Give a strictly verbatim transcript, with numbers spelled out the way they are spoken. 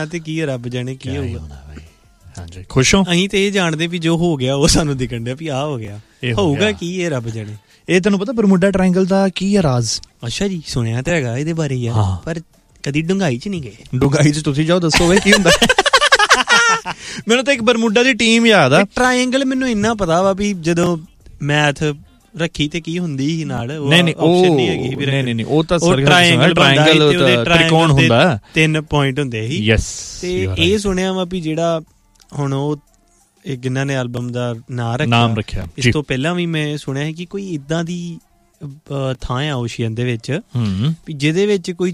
ਹੋਣਾ ਤੇ ਕੀ ਰੱਬ ਜਾਣੇ ਕੀ ਹੋਊਗਾ। ਹਾਂਜੀ, ਖੁਸ਼ ਹੋ? ਅਸੀਂ ਤੇ ਇਹ ਜਾਣਦੇ ਵੀ ਜੋ ਹੋ ਗਿਆ ਉਹ ਸਾਨੂੰ ਦਿਖਣ ਡਿਆ ਵੀ ਆਹ ਹੋ ਗਿਆ, ਹੋਊਗਾ ਕੀ ਇਹ ਰੱਬ ਜਾਣੇ। ਇਹ ਤੈਨੂੰ ਪਤਾ ਬਰਮੂਡਾ ਟ੍ਰਾਇੰਗਲ ਦਾ ਕੀ ਹੈ ਰਾਜ਼? ਅੱਛਾ ਜੀ, ਸੁਣਿਆ ਤਾਂ ਹੈਗਾ ਇਹਦੇ ਬਾਰੇ ਯਾਰ, ਪਰ ਕਦੀ ਡੂੰਘਾਈ ਚ ਨਹੀਂ ਗਏ। ਡੂੰਘਾਈ ਚ ਤੁਸੀਂ ਜਾਓ, ਦੱਸੋਗੇ ਕੀ ਹੁੰਦਾ। ਮੈਨੂੰ ਤਾਂ ਇੱਕ ਬਰਮੂਡਾ ਦੀ ਟੀਮ ਯਾਦ ਆ। ਟ੍ਰਾਇੰਗਲ ਮੈਨੂੰ ਇੰਨਾ ਪਤਾ ਵਾ ਵੀ ਜਦੋਂ ਮੈਥ ਰੱਖੀ ਤੇ ਕੀ ਹੁੰਦੀ ਸੀ ਨਾਲ, ਨਹੀਂ ਨਹੀਂ ਉਹ ਨਹੀਂ ਹੈਗੀ, ਨਹੀਂ ਨਹੀਂ ਉਹ ਤਾਂ ਟ੍ਰਾਇੰਗਲ ਟ੍ਰਾਇੰਗਲ ਤ੍ਰਿਕੋਣ ਹੁੰਦਾ, ਤਿੰਨ ਪੁਆਇੰਟ ਹੁੰਦੇ ਸੀ। ਯੈਸ, ਤੇ ਇਹ ਸੁਣਿਆ ਵਾ ਵੀ ਜਿਹੜਾ ਹੁਣ ਉਹ ਜਿਨ੍ਹਾਂ ਨੇ ਐਲਬਮ ਦਾ ਨਾਂ ਰੱਖਿਆ ਨਾਮ ਰੱਖਿਆ, ਇਸ ਤੋਂ ਪਹਿਲਾਂ ਵੀ ਮੈਂ ਸੁਣਿਆ ਸੀ ਕਿ ਕੋਈ ਇੱਦਾਂ ਦੀ ਥਾਂ ਆ ਓਸ਼ੀਅਨ ਦੇ ਵਿੱਚ ਵੀ ਜਿਹਦੇ ਵਿੱਚ ਕੋਈ